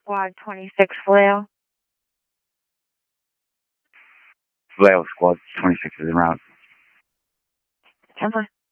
Squad 26 Vallejo. Vallejo Squad 26 is en route. 10-4.